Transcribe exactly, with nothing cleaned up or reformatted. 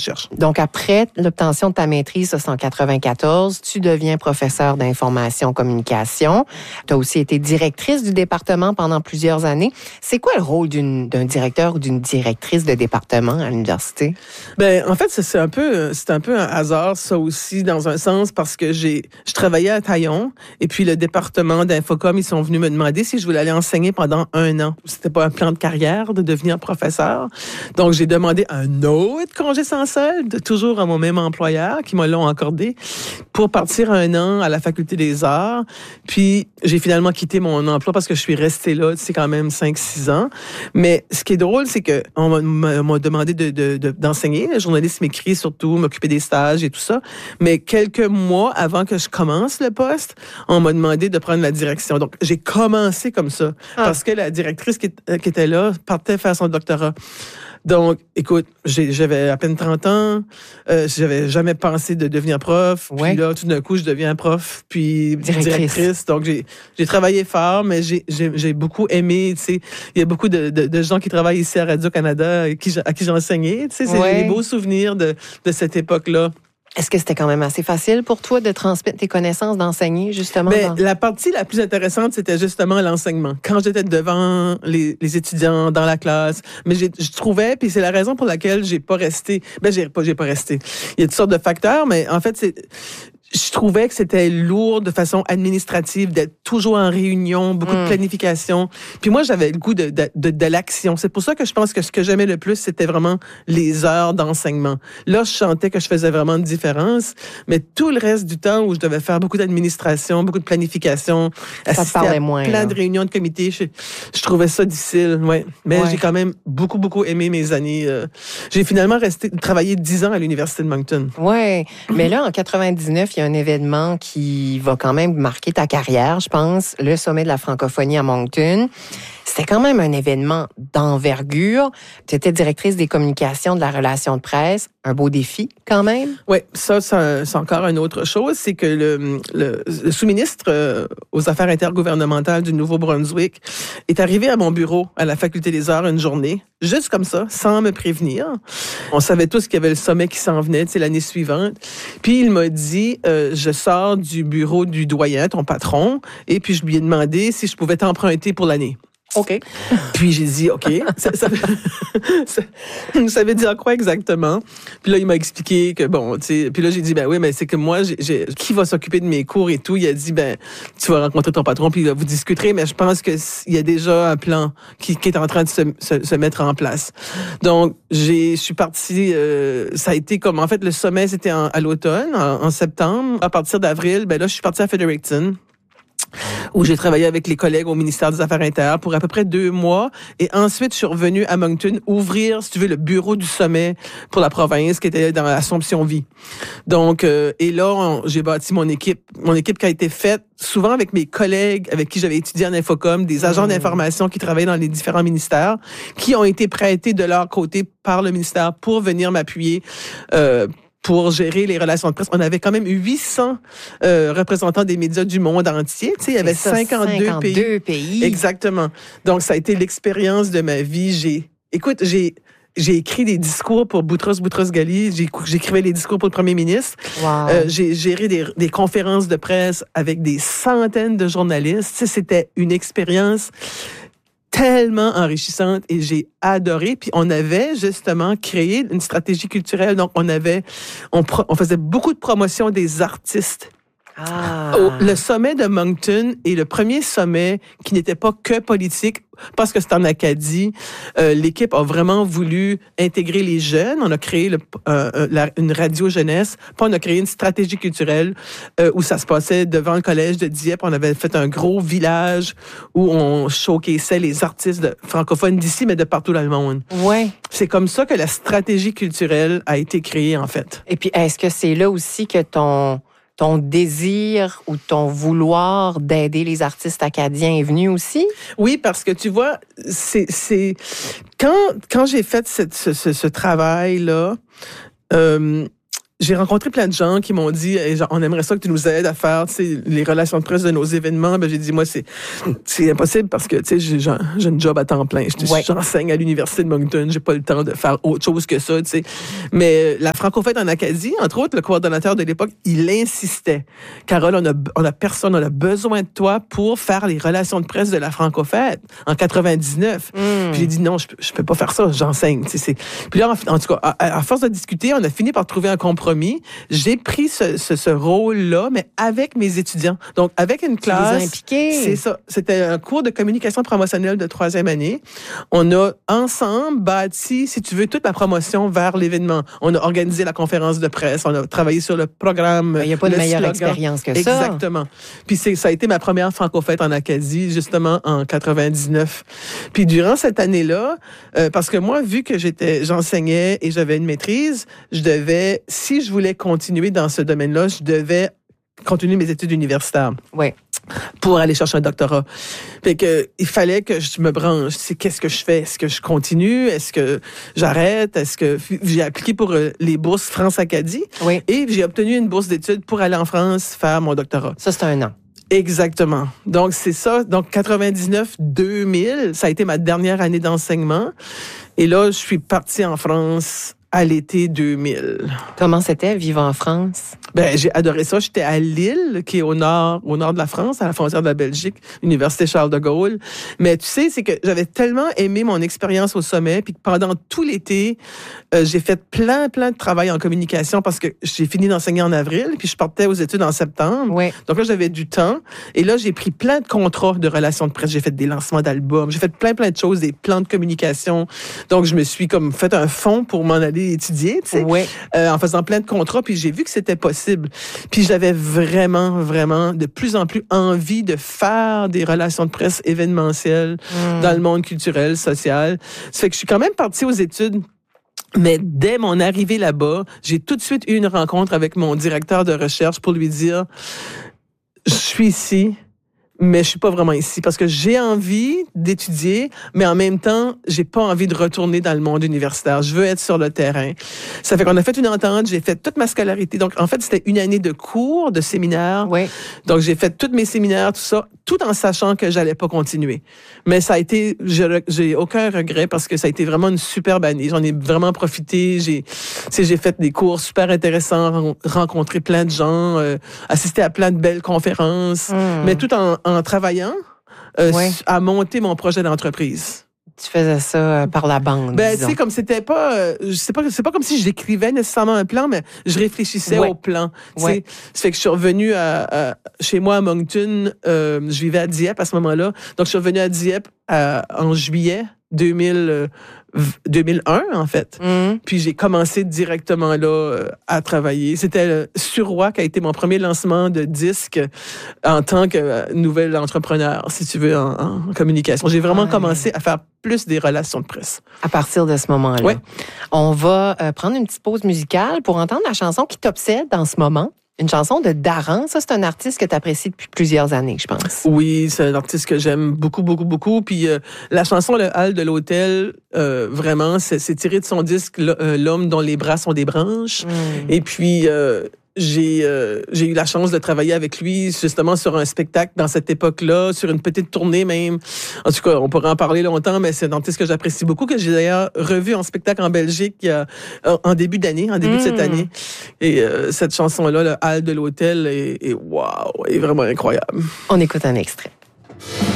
recherche. Donc, après l'obtention de ta maîtrise, ça, c'est en quatre-vingt-quatorze, tu deviens professeur d'information communication. Tu as aussi été directrice du département pendant plusieurs années. C'est quoi le rôle d'une, d'un directeur ou d'une directrice de département à l'université? Ben, en fait, c'est un peu, c'est un peu un hasard, ça aussi, dans un sens, parce que j'ai, je travaillais à Taillon, et puis le département d'Infocom, ils sont venus me demander si je voulais aller enseigner pendant un an. C'était pas un plan de carrière de devenir professeur. Donc, j'ai demandé un autre congé sans solde, toujours à mon même employeur, qui me l'ont accordé, pour partir un an à la Faculté des Arts. Puis, j'ai finalement quitté mon emploi parce que je suis restée là, c'est quand même cinq six ans. Mais ce qui est drôle, c'est que on m'a, m'a demandé de, de, de, d'enseigner. Le journaliste m'écrit surtout, m'occuper des stages et tout ça. Mais quelques mois avant que je commence le poste, on m'a demandé de prendre la direction. Donc, j'ai commencé comme ça. Ah. Parce que la directrice qui, qui était là partait faire son doctorat. Donc, écoute, j'ai, j'avais à peine trente ans, euh, j'avais jamais pensé de devenir prof. Ouais. Puis là, tout d'un coup, je deviens prof, puis directrice. directrice. Donc, j'ai, j'ai travaillé fort, mais j'ai, j'ai, j'ai beaucoup aimé, tu sais. Il y a beaucoup de, de, de gens qui travaillent ici à Radio-Canada à qui, à qui j'ai enseigné, tu sais. C'est ouais. des beaux souvenirs de, de cette époque-là. Est-ce que c'était quand même assez facile pour toi de transmettre tes connaissances, d'enseigner, justement? Ben, dans... La partie la plus intéressante, c'était justement l'enseignement. Quand j'étais devant les, les étudiants, dans la classe, mais j'ai, je trouvais, puis c'est la raison pour laquelle j'ai pas resté, ben, j'ai pas, j'ai pas resté. Il y a toutes sortes de facteurs, mais en fait, c'est... Je trouvais que c'était lourd de façon administrative d'être toujours en réunion, beaucoup mmh. de planification. Puis moi, j'avais le goût de, de, de, de l'action. C'est pour ça que je pense que ce que j'aimais le plus, c'était vraiment les heures d'enseignement. Là, je sentais que je faisais vraiment une différence, mais tout le reste du temps où je devais faire beaucoup d'administration, beaucoup de planification, assister à moins, plein là. de réunions de comité, je, je trouvais ça difficile, ouais. Mais ouais. j'ai quand même beaucoup, beaucoup aimé mes années. Euh, j'ai finalement resté, travaillé dix ans à l'Université de Moncton. Ouais, mais là, en quatre-vingt-dix-neuf, il y a un événement qui va quand même marquer ta carrière, je pense, le sommet de la francophonie à Moncton. C'était quand même un événement d'envergure. Tu étais directrice des communications de la relation de presse. Un beau défi, quand même. Oui, ça, c'est, c'est encore une autre chose. C'est que le, le, le sous-ministre euh, aux affaires intergouvernementales du Nouveau-Brunswick est arrivé à mon bureau à la Faculté des Arts une journée, juste comme ça, sans me prévenir. On savait tous qu'il y avait le sommet qui s'en venait, tu sais, l'année suivante. Puis il m'a dit, euh, je sors du bureau du doyen, ton patron, et puis je lui ai demandé si je pouvais t'emprunter pour l'année. OK. Puis j'ai dit, OK. Ça, ça, ça, ça veut dire quoi exactement? Puis là, il m'a expliqué que, bon, tu sais, puis là, j'ai dit, ben oui, mais c'est que moi, j'ai, j'ai, qui va s'occuper de mes cours et tout? Il a dit, ben, tu vas rencontrer ton patron, puis vous discuterez, mais je pense qu'il y a déjà un plan qui, qui est en train de se, se, se mettre en place. Donc, j'ai, je suis partie, euh, ça a été comme, en fait, le sommet, c'était en, à l'automne, en, en septembre. À partir d'avril, ben là, je suis partie à Fredericton, où j'ai travaillé avec les collègues au ministère des Affaires intérieures pour à peu près deux mois. Et ensuite, je suis revenue à Moncton ouvrir, si tu veux, le bureau du sommet pour la province qui était dans Assomption-Vie. Donc, euh, et là, on, j'ai bâti mon équipe. Mon équipe qui a été faite souvent avec mes collègues avec qui j'avais étudié en Infocom, des agents mmh. d'information qui travaillaient dans les différents ministères, qui ont été prêtés de leur côté par le ministère pour venir m'appuyer euh, pour gérer les relations de presse. On avait quand même huit cents euh, représentants des médias du monde entier. Tu sais, il y avait ça, cinquante-deux, cinquante-deux pays. pays. Exactement. Donc, ça a été l'expérience de ma vie. J'ai, écoute, j'ai, j'ai écrit des discours pour Boutros Boutros-Ghali. J'ai, j'écrivais les discours pour le premier ministre. Wow. Euh, j'ai géré des, des conférences de presse avec des centaines de journalistes. Tu sais, c'était une expérience tellement enrichissante et j'ai adoré. Puis on avait justement créé une stratégie culturelle. Donc on avait, on, pro, on faisait beaucoup de promotion des artistes. Ah. Au, le sommet de Moncton est le premier sommet qui n'était pas que politique, parce que c'est en Acadie. Euh, l'équipe a vraiment voulu intégrer les jeunes. On a créé le, euh, la, une radio jeunesse, puis on a créé une stratégie culturelle euh, où ça se passait devant le collège de Dieppe. On avait fait un gros village où on showcassait les artistes de, francophones d'ici, mais de partout dans le monde. Ouais. C'est comme ça que la stratégie culturelle a été créée, en fait. Et puis, est-ce que c'est là aussi que ton... ton désir ou ton vouloir d'aider les artistes acadiens est venu aussi? Oui, parce que tu vois, c'est, c'est... Quand, quand j'ai fait cette, ce, ce, ce travail-là, euh, j'ai rencontré plein de gens qui m'ont dit hey, genre, on aimerait ça que tu nous aides à faire les relations de presse de nos événements. Ben, j'ai dit, moi, c'est, c'est impossible parce que j'ai, j'ai une job à temps plein. Ouais. J'enseigne à l'Université de Moncton. J'ai pas le temps de faire autre chose que ça. T'sais. Mais la Francofête en Acadie, entre autres, le coordonnateur de l'époque, il insistait. Carole, on a, on a personne, on a besoin de toi pour faire les relations de presse de la Francofête en quatre-vingt-dix-neuf. Mm. Puis j'ai dit, non, je, je peux pas faire ça, j'enseigne. C'est... Puis là, en, en tout cas, à, à force de discuter, on a fini par trouver un compromis. J'ai pris ce, ce, ce rôle-là, mais avec mes étudiants. Donc, avec une classe. Tu les as impliqués. C'est ça. C'était un cours de communication promotionnelle de troisième année. On a ensemble bâti, si tu veux, toute la promotion vers l'événement. On a organisé la conférence de presse, on a travaillé sur le programme. Il n'y a pas de meilleure slogan. Expérience que ça. Exactement. Puis c'est, ça a été ma première Francofête en Acadie, justement, en quatre-vingt-dix-neuf. Puis durant cette année-là, euh, parce que moi, vu que j'étais, j'enseignais et j'avais une maîtrise, je devais, si je voulais continuer dans ce domaine-là, je devais continuer mes études universitaires. Oui. Pour aller chercher un doctorat. Fait que, il fallait que je me branche. C'est qu'est-ce que je fais? Est-ce que je continue? Est-ce que j'arrête? Est-ce que j'ai appliqué pour euh, les bourses France-Acadie? Oui. Et j'ai obtenu une bourse d'études pour aller en France faire mon doctorat. Ça, c'est un an. Exactement. Donc, c'est ça. Donc, quatre-vingt-dix-neuf deux mille, ça a été ma dernière année d'enseignement. Et là, je suis partie en France à l'été deux mille. Comment c'était, vivre en France? Ben, j'ai adoré ça. J'étais à Lille, qui est au nord, au nord de la France, à la frontière de la Belgique, Université Charles de Gaulle. Mais tu sais, c'est que j'avais tellement aimé mon expérience au sommet, puis que pendant tout l'été, euh, j'ai fait plein, plein de travail en communication parce que j'ai fini d'enseigner en avril, puis je partais aux études en septembre. Oui. Donc là, j'avais du temps. Et là, j'ai pris plein de contrats de relations de presse. J'ai fait des lancements d'albums. J'ai fait plein, plein de choses, des plans de communication. Donc, je me suis comme fait un fonds pour m'en aller étudier, tu sais, oui. euh, en faisant plein de contrats, puis j'ai vu que c'était possible. Puis j'avais vraiment, vraiment de plus en plus envie de faire des relations de presse événementielles mmh. dans le monde culturel, social. Ça fait que je suis quand même partie aux études. Mais dès mon arrivée là-bas, j'ai tout de suite eu une rencontre avec mon directeur de recherche pour lui dire, je suis ici, mais je suis pas vraiment ici parce que j'ai envie d'étudier, mais en même temps, j'ai pas envie de retourner dans le monde universitaire. Je veux être sur le terrain. Ça fait qu'on a fait une entente, j'ai fait toute ma scolarité. Donc, en fait, c'était une année de cours, de séminaires. Oui. Donc, j'ai fait tous mes séminaires, tout ça, tout en sachant que j'allais pas continuer. Mais ça a été, j'ai, j'ai aucun regret parce que ça a été vraiment une superbe année. J'en ai vraiment profité. J'ai, tu sais, j'ai fait des cours super intéressants, rencontré plein de gens, euh, assisté à plein de belles conférences, mmh. mais tout en, en travaillant euh, ouais. à monter mon projet d'entreprise. Tu faisais ça euh, par la bande. Ben, tu sais, comme c'était pas, euh, c'est pas, c'est pas comme si j'écrivais nécessairement un plan, mais je réfléchissais ouais. au plan. Tu ouais. sais, ça fait que je suis revenue à, à, chez moi à Moncton. Euh, je vivais à Dieppe à ce moment-là, donc je suis revenue à Dieppe à, en juillet deux mille. Euh, deux mille un, en fait. Mm. Puis j'ai commencé directement là euh, à travailler. C'était le Suroît qui a été mon premier lancement de disque en tant que euh, nouvel entrepreneur, si tu veux, en, en communication. J'ai vraiment ouais. commencé à faire plus des relations de presse. À partir de ce moment-là. Ouais. On va euh, prendre une petite pause musicale pour entendre la chanson qui t'obsède en ce moment. Une chanson de Daran. Ça, c'est un artiste que tu apprécies depuis plusieurs années, je pense. Oui, c'est un artiste que j'aime beaucoup, beaucoup, beaucoup. Puis euh, la chanson Le Hall de l'Hôtel, euh, vraiment, c'est, c'est tiré de son disque L'homme dont les bras sont des branches. Mm. Et puis... Euh, J'ai, euh, j'ai eu la chance de travailler avec lui justement sur un spectacle dans cette époque-là, sur une petite tournée même. En tout cas, on pourrait en parler longtemps, mais c'est un artiste que j'apprécie beaucoup, que j'ai d'ailleurs revu en spectacle en Belgique il y a, en début d'année, en début mmh. de cette année. Et euh, cette chanson-là, Le Hall de l'Hôtel, est, est, wow, est vraiment incroyable. On écoute un extrait.